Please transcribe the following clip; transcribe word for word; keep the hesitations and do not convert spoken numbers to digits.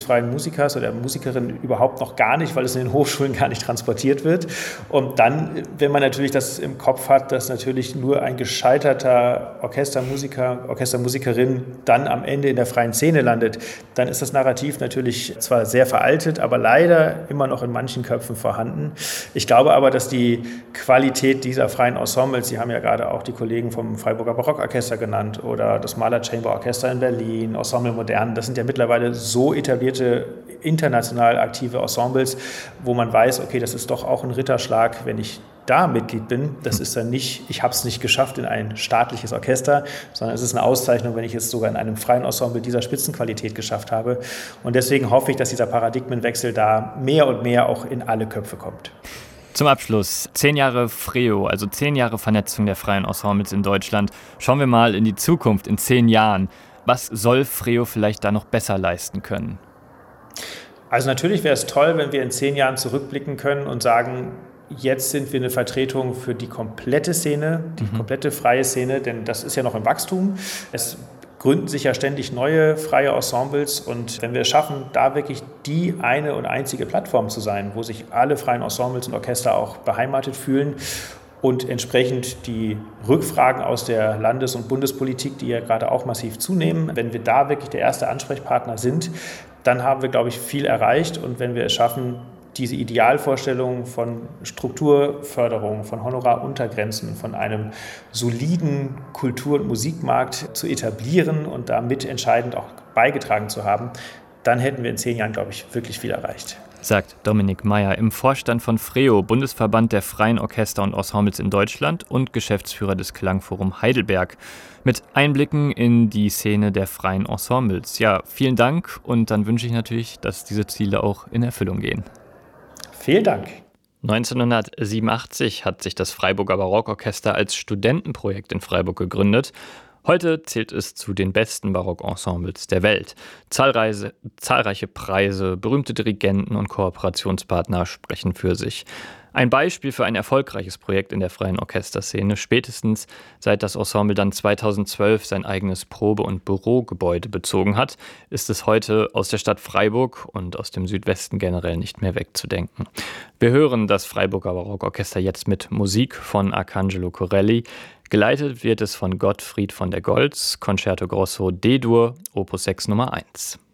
freien Musikers oder Musikerin überhaupt noch gar nicht, weil es in den Hochschulen gar nicht transportiert wird. Und dann, wenn man natürlich das im Kopf hat, dass natürlich nur ein gescheiterter Orchestermusiker, Orchestermusikerin dann am Ende in der freien Szene landet, dann ist das Narrativ natürlich zwar sehr veraltet, aber leider immer noch in manchen Köpfen vorhanden. Ich glaube aber, dass die Qualität dieser freien Ensembles, Sie haben ja gerade auch die Kollegen vom Freiburger Barockorchester genannt oder das Mahler Chamber Orchester in Berlin, Ensemble Modern, das sind ja mittlerweile so etablierte, international aktive Ensembles, wo man weiß, okay, das ist doch auch ein Ritterschlag, wenn ich da Mitglied bin. Das ist dann nicht, ich habe es nicht geschafft in ein staatliches Orchester, sondern es ist eine Auszeichnung, wenn ich es sogar in einem freien Ensemble dieser Spitzenqualität geschafft habe. Und deswegen hoffe ich, dass dieser Paradigmenwechsel da mehr und mehr auch in alle Köpfe kommt. Zum Abschluss, zehn Jahre Freo, also zehn Jahre Vernetzung der freien Ensembles in Deutschland. Schauen wir mal in die Zukunft, in zehn Jahren. Was soll Freo vielleicht da noch besser leisten können? Also natürlich wäre es toll, wenn wir in zehn Jahren zurückblicken können und sagen, jetzt sind wir eine Vertretung für die komplette Szene, die mhm. komplette freie Szene, denn das ist ja noch im Wachstum. Es gründen sich ja ständig neue freie Ensembles und wenn wir es schaffen, da wirklich die eine und einzige Plattform zu sein, wo sich alle freien Ensembles und Orchester auch beheimatet fühlen und entsprechend die Rückfragen aus der Landes- und Bundespolitik, die ja gerade auch massiv zunehmen, wenn wir da wirklich der erste Ansprechpartner sind, dann haben wir, glaube ich, viel erreicht und wenn wir es schaffen, diese Idealvorstellung von Strukturförderung, von Honoraruntergrenzen, von einem soliden Kultur- und Musikmarkt zu etablieren und da mitentscheidend auch beigetragen zu haben, dann hätten wir in zehn Jahren, glaube ich, wirklich viel erreicht. Sagt Dominik Meyer im Vorstand von Freo, Bundesverband der freien Orchester und Ensembles in Deutschland und Geschäftsführer des Klangforum Heidelberg. Mit Einblicken in die Szene der freien Ensembles. Ja, vielen Dank und dann wünsche ich natürlich, dass diese Ziele auch in Erfüllung gehen. Vielen Dank. neunzehnhundertsiebenundachtzig hat sich das Freiburger Barockorchester als Studentenprojekt in Freiburg gegründet. Heute zählt es zu den besten Barockensembles der Welt. Zahlreiche, zahlreiche Preise, berühmte Dirigenten und Kooperationspartner sprechen für sich. Ein Beispiel für ein erfolgreiches Projekt in der freien Orchesterszene, spätestens seit das Ensemble dann zweitausendzwölf sein eigenes Probe- und Bürogebäude bezogen hat, ist es heute aus der Stadt Freiburg und aus dem Südwesten generell nicht mehr wegzudenken. Wir hören das Freiburger Barockorchester jetzt mit Musik von Arcangelo Corelli. Geleitet wird es von Gottfried von der Goltz, Concerto Grosso D-Dur, Opus sechs Nummer eins.